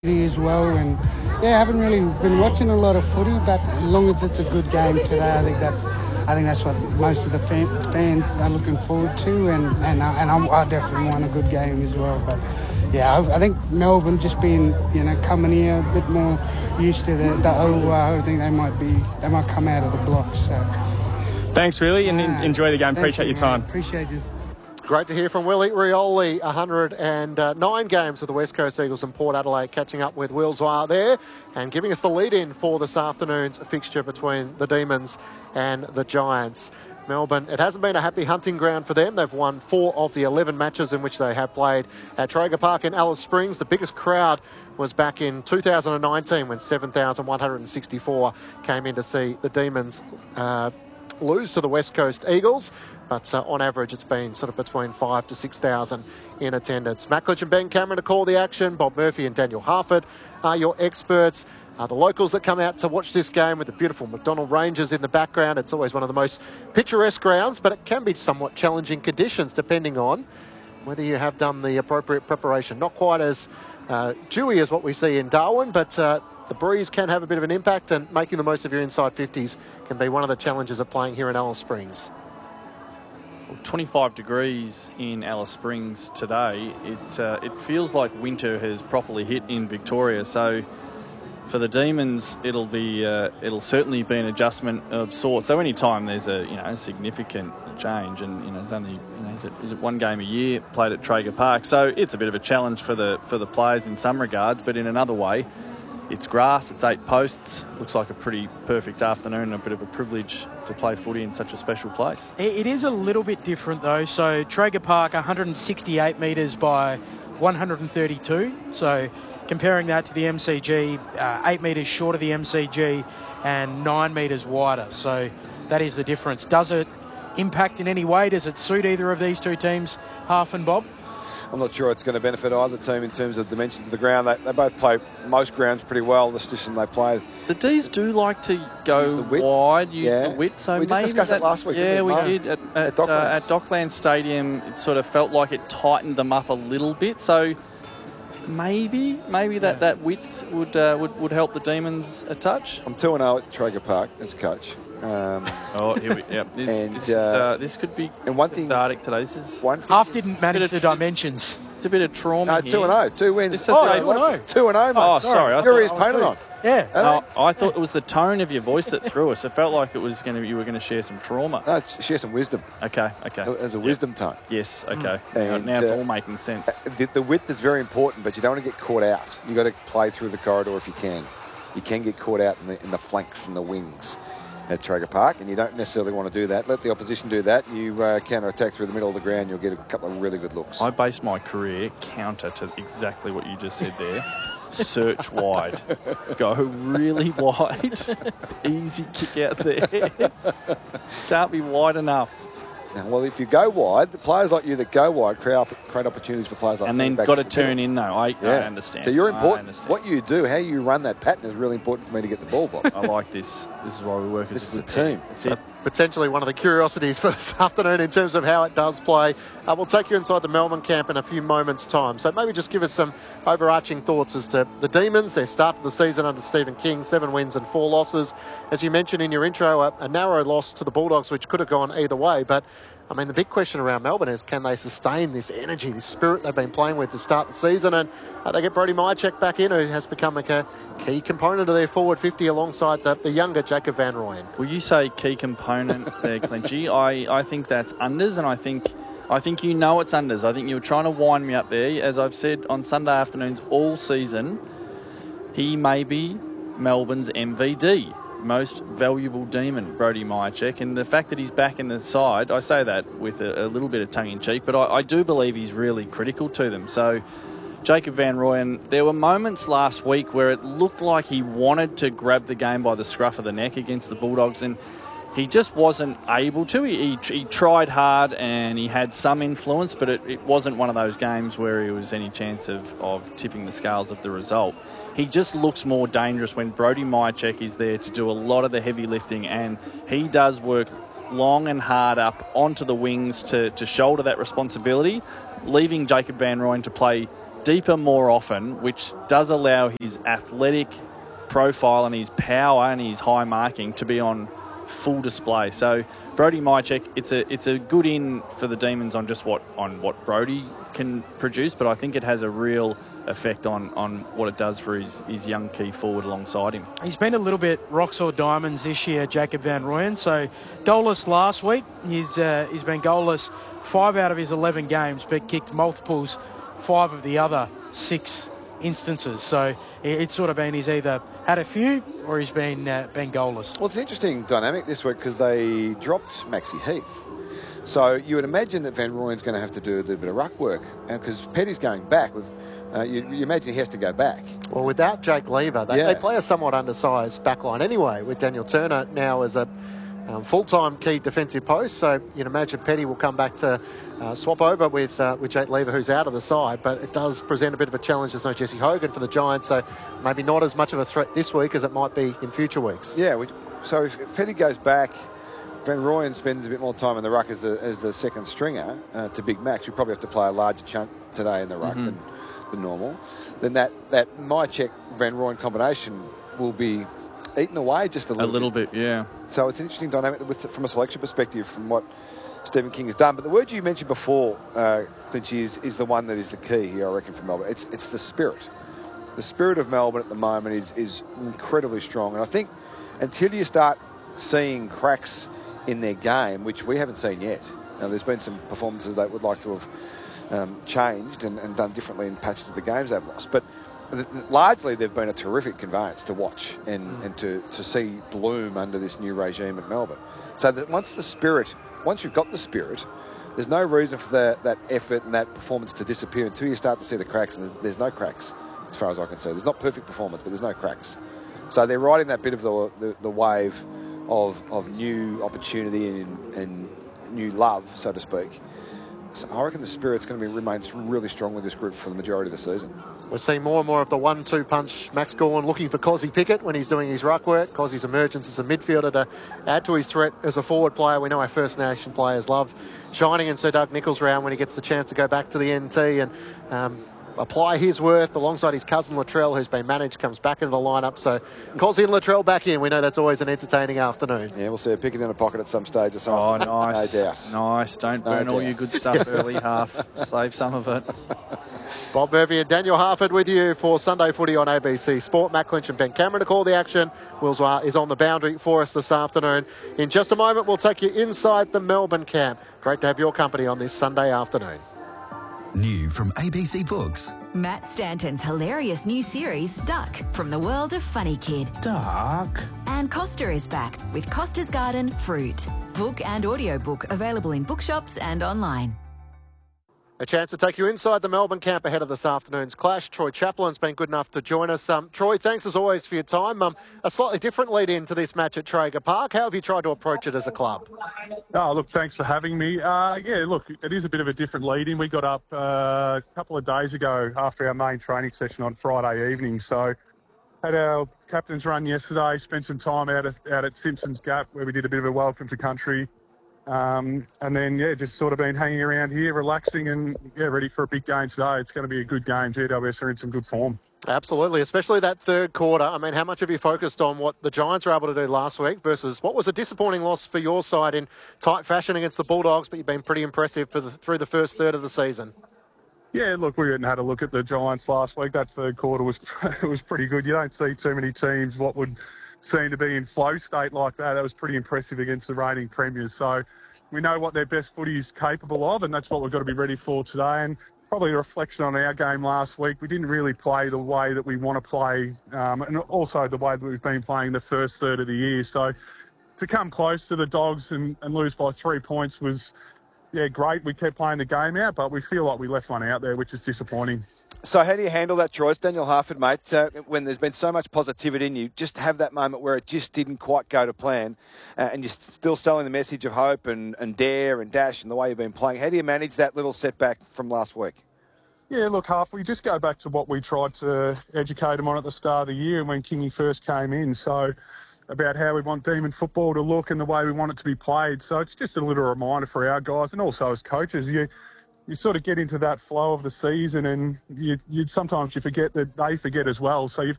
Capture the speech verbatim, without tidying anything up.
as well, and yeah, I haven't really been watching a lot of footy, but as long as it's a good game today, I think that's I think that's what most of the fan, fans are looking forward to, and and, I, and I'm, I definitely want a good game as well. But yeah, I, I think Melbourne just being you know coming here a bit more used to the, the over, I think they might be they might come out of the blocks. So thanks, really, and uh, enjoy the game. Appreciate you, your time. Man. Appreciate you. Great to hear from Willie Rioli. one hundred nine games with the West Coast Eagles and Port Adelaide, catching up with Will Zwar there and giving us the lead-in for this afternoon's fixture between the Demons and the Giants. Melbourne, it hasn't been a happy hunting ground for them. They've won four of the eleven matches in which they have played at Traeger Park in Alice Springs. The biggest crowd was back in two thousand nineteen when seven thousand one hundred sixty-four came in to see the Demons uh, lose to the West Coast Eagles. But uh, on average, it's been sort of between five to six thousand in attendance. Matt Clich and Ben Cameron to call the action. Bob Murphy and Daniel Harford are your experts. Uh, the locals that come out to watch this game with the beautiful McDonnell Rangers in the background. It's always one of the most picturesque grounds, but it can be somewhat challenging conditions depending on whether you have done the appropriate preparation. Not quite as uh, dewy as what we see in Darwin, but uh, the breeze can have a bit of an impact, and making the most of your inside fifties can be one of the challenges of playing here in Alice Springs. twenty-five degrees in Alice Springs today. It uh, it feels like winter has properly hit in Victoria. So for the Demons, it'll be uh, it'll certainly be an adjustment of sorts. So any time there's a you know significant change, and you know it's only you know, is it is it one game a year played at Traeger Park. So it's a bit of a challenge for the for the players in some regards, but in another way, it's grass, it's eight posts. Looks like a pretty perfect afternoon and a bit of a privilege to play footy in such a special place. It is a little bit different though. So Traeger Park, one hundred sixty-eight metres by one hundred thirty-two. So comparing that to the M C G, uh, eight metres short of the M C G and nine metres wider. So that is the difference. Does it impact in any way? Does it suit either of these two teams, Half and Bob? I'm not sure it's going to benefit either team in terms of dimensions of the ground. They, they both play most grounds pretty well, the position they play. The D's do like to go use wide, use yeah. the width. So we did maybe discuss that, it last week. Yeah, we, we did. At, at, at, Docklands. Uh, at Docklands Stadium, it sort of felt like it tightened them up a little bit. So maybe maybe that, yeah. that width would, uh, would would help the Demons a touch. I'm two and oh at Traeger Park as coach. Um, oh, here we yeah. This, and, this, uh, uh, this could be and one thing, cathartic today. This is one thing, Half didn't manage the tr- dimensions. It's a bit of trauma. No, two and oh, two wins. This is Oh, a- two and oh, two and oh, mate. Oh, sorry. I Your thought- ears painted on. Yeah. Oh, I thought it was the tone of your voice that threw us. It felt like it was going to. You were going to share some trauma. No, share some wisdom. Okay, okay. There's a Yep. wisdom tone. Yes, okay. And, now it's uh, all making sense. The, the width is very important, but you don't want to get caught out. You've got to play through the corridor if you can. You can get caught out in the, in the flanks and the wings at Traeger Park, and you don't necessarily want to do that. Let the opposition do that. You uh, counter-attack through the middle of the ground, you'll get a couple of really good looks. I base my career counter to exactly what you just said there. Search wide. Go really wide. Easy kick out there. Can't be wide enough. Now, well, if you go wide, the players like you that go wide create, create opportunities for players like And then got to turn in, though. I, yeah. I understand. So you're I important. understand. What you do, how you run that pattern is really important for me to get the ball, Bob. I like this. This is why we work This as is a team. That's it. Potentially one of the curiosities for this afternoon in terms of how it does play. Uh, we'll take you inside the Melbourne camp in a few moments' time. So maybe just give us some overarching thoughts as to the Demons, their start of the season under Stephen King, seven wins and four losses. As you mentioned in your intro, a, a narrow loss to the Bulldogs, which could have gone either way. But, I mean, the big question around Melbourne is, can they sustain this energy, this spirit they've been playing with to start the season? And uh, they get Brody Myercheck back in, who has become like a key component of their forward fifty alongside the, the younger Jacob Van Rooyen. Will you say key component there, Clinchy? I, I think that's unders, and I think I think you know it's unders. I think you were trying to wind me up there. As I've said on Sunday afternoons all season, he may be Melbourne's M V D, most valuable Demon, Brody Myercheck. And the fact that he's back in the side, I say that with a, a little bit of tongue-in-cheek, but I, I do believe he's really critical to them. So Jacob Van Rooyen, there were moments last week where it looked like he wanted to grab the game by the scruff of the neck against the Bulldogs, and he just wasn't able to. He, he, he tried hard and he had some influence, but it, it wasn't one of those games where there was any chance of, of tipping the scales of the result. He just looks more dangerous when Brody Myercheck is there to do a lot of the heavy lifting, and he does work long and hard up onto the wings to, to shoulder that responsibility, leaving Jacob Van Rooyen to play deeper more often, which does allow his athletic profile and his power and his high marking to be on full display. So Brody Mihocek, it's a it's a good in for the Demons on just what on what Brody can produce, but I think it has a real effect on, on what it does for his, his young key forward alongside him. He's been a little bit rocks or diamonds this year, Jacob van Rooyen. So goalless last week. He's uh, he's been goalless five out of his eleven games, but kicked multiples five of the other six instances. So it's sort of been he's either had a few or he's been uh, been goalless. Well, it's an interesting dynamic this week because they dropped Maxi Heath. So you would imagine that Van Rooyen's going to have to do a little bit of ruck work because Petty's going back. With, uh, you, you imagine he has to go back. Well, without Jake Lever, they, Yeah. they play a somewhat undersized backline anyway, with Daniel Turner now as a um, full-time key defensive post. So you'd imagine Petty will come back to uh, swap over with uh, with Jake Lever, who's out of the side. But it does present a bit of a challenge. There's no Jesse Hogan for the Giants, so maybe not as much of a threat this week as it might be in future weeks. Yeah, we, so if, if Petty goes back, Van Rooyen spends a bit more time in the ruck as the as the second stringer uh, to Big Max. You probably have to play a larger chunk today in the ruck mm-hmm. than, than normal. Then that, that Mihocek Van Rooyen combination will be eaten away just a little bit. A little bit, bit yeah. So it's an interesting dynamic with, from a selection perspective from what Stephen King has done. But the word you mentioned before, uh, Clinchy, is, is the one that is the key here, I reckon, for Melbourne. It's it's the spirit. The spirit of Melbourne at the moment is is incredibly strong. And I think until you start seeing cracks in their game, which we haven't seen yet. Now, there's been some performances they would like to have um, changed and, and done differently in patches of the games they've lost. But th- th- largely, they've been a terrific conveyance to watch and, mm. and to, to see bloom under this new regime at Melbourne. So that once the spirit, once you've got the spirit, there's no reason for that, that effort and that performance to disappear until you start to see the cracks. And there's, there's no cracks, as far as I can see. There's not perfect performance, but there's no cracks. So they're riding that bit of the, the, the wave Of, of new opportunity and, and new love, so to speak. So I reckon the spirit's going to be remains really strong with this group for the majority of the season. We're seeing more and more of the one two punch. Max Gawn looking for Cozzy Pickett when he's doing his ruck work. Cozzy's emergence as a midfielder to add to his threat as a forward player. We know our First Nation players love shining in Sir Doug Nicholls round when he gets the chance to go back to the N T and um, apply his worth alongside his cousin Latrell, who's been managed, comes back into the lineup. So Cozzy and Latrell back in. We know that's always an entertaining afternoon. Yeah, we'll see a Pickett in a pocket at some stage or something. Oh, nice. No doubt. Nice. Don't burn No all doubt. your good stuff early half. Save some of it. Bob Murphy and Daniel Harford with you for Sunday Footy on A B C Sport. Matt Clinch and Ben Cameron to call the action. Wills is on the boundary for us this afternoon. In just a moment, we'll take you inside the Melbourne camp. Great to have your company on this Sunday afternoon. New from A B C Books. Matt Stanton's hilarious new series, Duck, from the world of Funny Kid. Duck. And Costa is back with Costa's Garden Fruit. Book and audiobook available in bookshops and online. A chance to take you inside the Melbourne camp ahead of this afternoon's clash. Troy Chaplin's been good enough to join us. Um, Troy, thanks as always for your time. Um, a slightly different lead into this match at Traeger Park. How have you tried to approach it as a club? Oh, look, thanks for having me. Uh, yeah, look, it is a bit of a different lead in. We got up uh, a couple of days ago after our main training session on Friday evening. So had our captain's run yesterday, spent some time out at, out at Simpsons Gap where we did a bit of a welcome to country. Um, and then, yeah, just sort of been hanging around here, relaxing and, yeah, ready for a big game today. It's going to be a good game. G W S are in some good form. Absolutely, especially that third quarter. I mean, how much have you focused on what the Giants were able to do last week versus what was a disappointing loss for your side in tight fashion against the Bulldogs, but you've been pretty impressive for the, through the first third of the season? Yeah, look, we hadn't had a look at the Giants last week. That third quarter was it was pretty good. You don't see too many teams what would seem to be in flow state like that. That was pretty impressive against the reigning premiers. So we know what their best footy is capable of, and that's what we've got to be ready for today. And probably a reflection on our game last week. We didn't really play the way that we want to play, um, and also the way that we've been playing the first third of the year. So to come close to the Dogs and, and lose by three points was, yeah, great. We kept playing the game out, but we feel like we left one out there, which is disappointing. So how do you handle that, Troy? It's Daniel Harford, mate. Uh, when there's been so much positivity in you, just have that moment where it just didn't quite go to plan uh, and you're still selling the message of hope and, and dare and dash and the way you've been playing. How do you manage that little setback from last week? Yeah, look, Harf, we just go back to what we tried to educate them on at the start of the year and when Kingy first came in. So about how we want Demon football to look and the way we want it to be played. So it's just a little reminder for our guys and also as coaches. You you sort of get into that flow of the season, and you, you sometimes you forget that they forget as well. So you've